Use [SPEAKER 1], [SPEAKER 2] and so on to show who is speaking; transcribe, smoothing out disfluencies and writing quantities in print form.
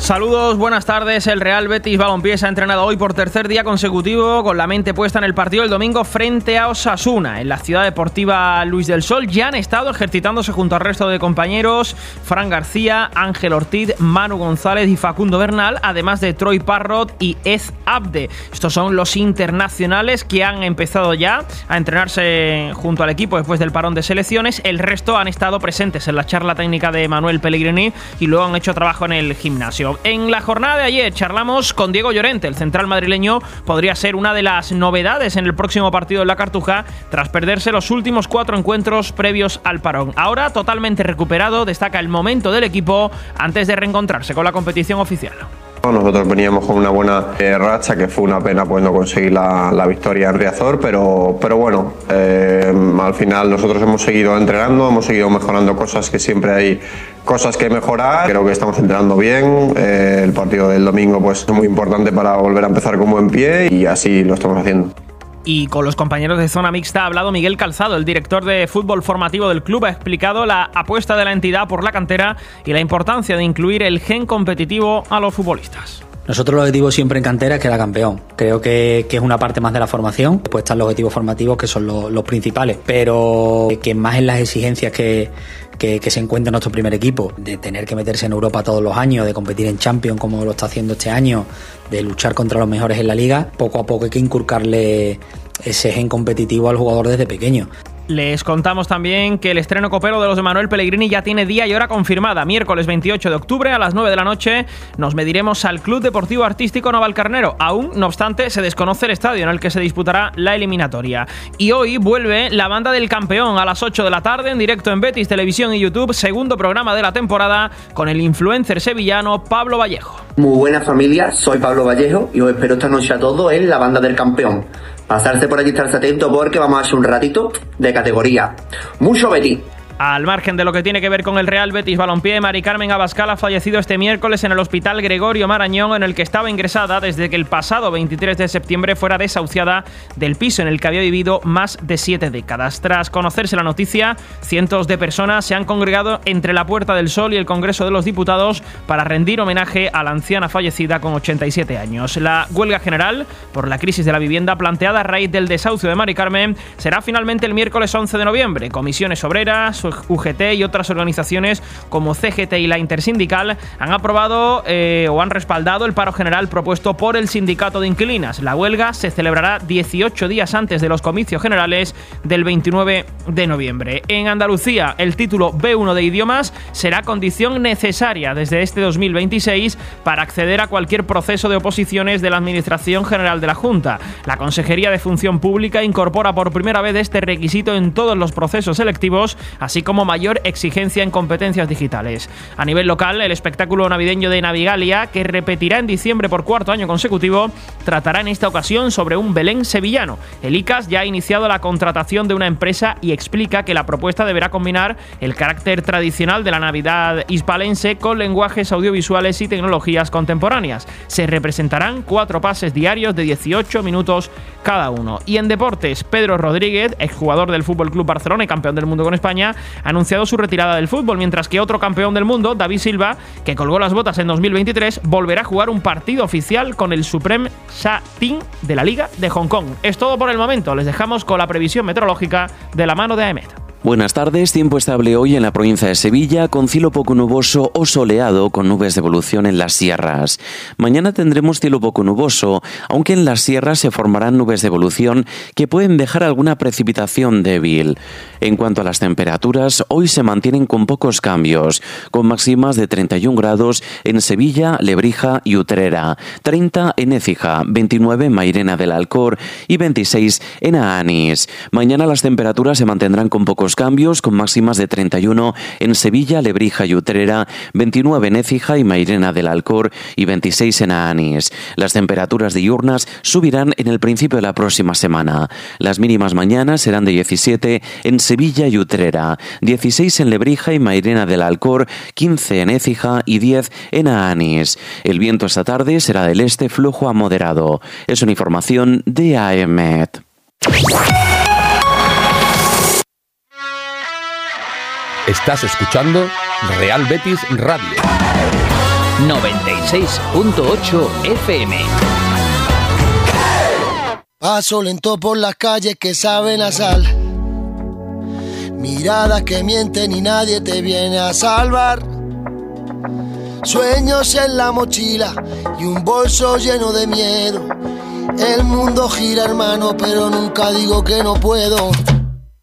[SPEAKER 1] Saludos, buenas tardes. El Real Betis Balompié se ha entrenado hoy por tercer día consecutivo con la mente puesta en el partido del domingo frente a Osasuna. En la ciudad deportiva Luis del Sol ya han estado ejercitándose junto al resto de compañeros Fran García, Ángel Ortiz, Manu González y Facundo Bernal, además de Troy Parrott y Ez Abde. Estos son los internacionales que han empezado ya a entrenarse junto al equipo después del parón de selecciones. El resto han estado presentes en la charla técnica de Manuel Pellegrini y luego han hecho trabajo en el gimnasio. En la jornada de ayer charlamos con Diego Llorente. El central madrileño podría ser una de las novedades en el próximo partido de la Cartuja tras perderse los últimos 4 encuentros previos al parón. Ahora totalmente recuperado, destaca el momento del equipo antes de reencontrarse con la competición oficial.
[SPEAKER 2] Nosotros veníamos con una buena racha, que fue una pena pues no conseguir la victoria en Riazor, pero bueno, al final nosotros hemos seguido entrenando, hemos seguido mejorando cosas, que siempre hay cosas que mejorar. Creo que estamos entrenando bien, el partido del domingo pues es muy importante para volver a empezar con buen pie y así lo estamos haciendo.
[SPEAKER 1] Y con los compañeros de zona mixta ha hablado Miguel Calzado, el director de fútbol formativo del club. Ha explicado la apuesta de la entidad por la cantera y la importancia de incluir el gen competitivo a los futbolistas.
[SPEAKER 3] Nosotros el objetivo siempre en cantera es quedar campeón. Creo que es una parte más de la formación. Después están los objetivos formativos, que son los principales, pero que más en las exigencias que se encuentra nuestro primer equipo, de tener que meterse en Europa todos los años, de competir en Champions como lo está haciendo este año, de luchar contra los mejores en la liga. Poco a poco hay que inculcarle ese gen competitivo al jugador desde pequeño.
[SPEAKER 1] Les contamos también que el estreno copero de los de Manuel Pellegrini ya tiene día y hora confirmada. Miércoles 28 de octubre a las 9 de la noche nos mediremos al Club Deportivo Artístico Navalcarnero. Aún, no obstante, se desconoce el estadio en el que se disputará la eliminatoria. Y hoy vuelve la banda del campeón a las 8 de la tarde en directo en Betis Televisión y YouTube, segundo programa de la temporada con el influencer sevillano Pablo Vallejo.
[SPEAKER 4] Muy buena familia, soy Pablo Vallejo y os espero esta noche a todos en la banda del campeón. Pasarse por allí, estarse atento porque vamos a hacer un ratito de categoría. Mucho Betis.
[SPEAKER 1] Al margen de lo que tiene que ver con el Real Betis Balompié, Mari Carmen Abascal ha fallecido este miércoles en el Hospital Gregorio Marañón, en el que estaba ingresada desde que el pasado 23 de septiembre fuera desahuciada del piso en el que había vivido más de 7 décadas. Tras conocerse la noticia, cientos de personas se han congregado entre la Puerta del Sol y el Congreso de los Diputados para rendir homenaje a la anciana fallecida con 87 años. La huelga general por la crisis de la vivienda planteada a raíz del desahucio de Mari Carmen será finalmente el miércoles 11 de noviembre. Comisiones obreras, UGT y otras organizaciones como CGT y la Intersindical han aprobado o han respaldado el paro general propuesto por el sindicato de inquilinas. La huelga se celebrará 18 días antes de los comicios generales del 29 de noviembre. En Andalucía, el título B1 de idiomas será condición necesaria desde este 2026 para acceder a cualquier proceso de oposiciones de la Administración General de la Junta. La Consejería de Función Pública incorpora por primera vez este requisito en todos los procesos selectivos, así como mayor exigencia en competencias digitales. A nivel local, el espectáculo navideño de Navigalia, que repetirá en diciembre por cuarto año consecutivo, tratará en esta ocasión sobre un Belén sevillano. El ICAS ya ha iniciado la contratación de una empresa y explica que la propuesta deberá combinar el carácter tradicional de la Navidad hispalense con lenguajes audiovisuales y tecnologías contemporáneas. Se representarán 4 pases diarios de 18 minutos cada uno. Y en deportes, Pedro Rodríguez, exjugador del FC Barcelona y campeón del mundo con España, ha anunciado su retirada del fútbol, mientras que otro campeón del mundo, David Silva, que colgó las botas en 2023, volverá a jugar un partido oficial con el Supreme Sha Tin de la Liga de Hong Kong. Es todo por el momento, les dejamos con la previsión meteorológica de la mano de AEMET.
[SPEAKER 5] Buenas tardes, tiempo estable hoy en la provincia de Sevilla, con cielo poco nuboso o soleado con nubes de evolución en las sierras. Mañana tendremos cielo poco nuboso, aunque en las sierras se formarán nubes de evolución que pueden dejar alguna precipitación débil. En cuanto a las temperaturas, hoy se mantienen con pocos cambios, con máximas de 31 grados en Sevilla, Lebrija y Utrera, 30 en Écija, 29 en Mairena del Alcor y 26 en Aanís. Mañana las temperaturas se mantendrán con pocos cambios, con máximas de 31 en Sevilla, Lebrija y Utrera, 29 en Écija y Mairena del Alcor y 26 en Aanís. Las temperaturas diurnas subirán en el principio de la próxima semana. Las mínimas mañana serán de 17 en Sevilla y Utrera, 16 en Lebrija y Mairena del Alcor, 15 en Écija y 10 en Aanís. El viento esta tarde será del este flojo a moderado. Es una información de AEMET.
[SPEAKER 6] Estás escuchando Real Betis Radio. 96.8 FM.
[SPEAKER 7] Paso lento por las calles que saben a sal, miradas que mienten y nadie te viene a salvar. Sueños en la mochila y un bolso lleno de miedo. El mundo gira, hermano, pero nunca digo que no puedo.